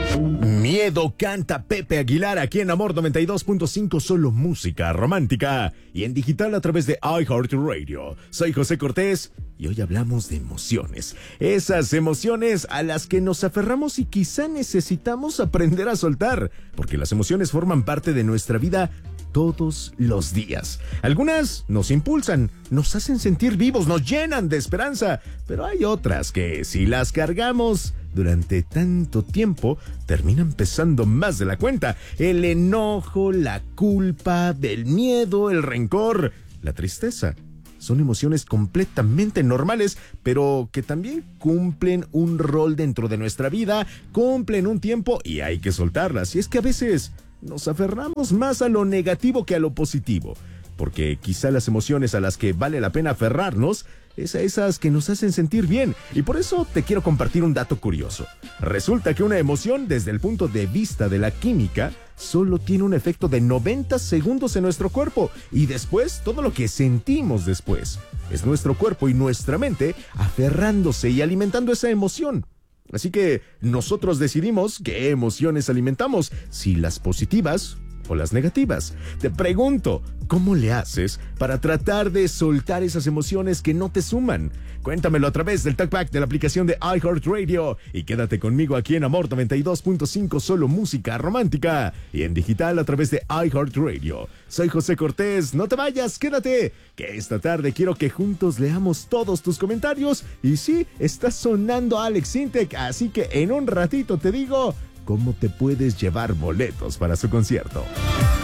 Miedo canta Pepe Aguilar aquí en Amor 92.5, solo música romántica y en digital a través de iHeartRadio. Soy José Cortés y hoy hablamos de emociones. Esas emociones a las que nos aferramos y quizá necesitamos aprender a soltar, porque las emociones forman parte de nuestra vida todos los días. Algunas nos impulsan, nos hacen sentir vivos, nos llenan de esperanza, pero hay otras que si las cargamos durante tanto tiempo terminan pesando más de la cuenta. El enojo, la culpa, el miedo, el rencor, la tristeza. Son emociones completamente normales, pero que también cumplen un rol dentro de nuestra vida, cumplen un tiempo y hay que soltarlas. Y es que a veces nos aferramos más a lo negativo que a lo positivo, porque quizá las emociones a las que vale la pena aferrarnos es a esas que nos hacen sentir bien. Y por eso te quiero compartir un dato curioso. Resulta que una emoción, desde el punto de vista de la química, solo tiene un efecto de 90 segundos en nuestro cuerpo. Y después, todo lo que sentimos después es nuestro cuerpo y nuestra mente aferrándose y alimentando esa emoción. Así que nosotros decidimos qué emociones alimentamos, si las positivas o las negativas. Te pregunto, ¿cómo le haces para tratar de soltar esas emociones que no te suman? Cuéntamelo a través del Talkback de la aplicación de iHeartRadio y quédate conmigo aquí en Amor 92.5, solo música romántica y en digital a través de iHeartRadio. Soy José Cortés, no te vayas, quédate, que esta tarde quiero que juntos leamos todos tus comentarios y sí, está sonando Alex Sintek, así que en un ratito te digo cómo te puedes llevar boletos para su concierto.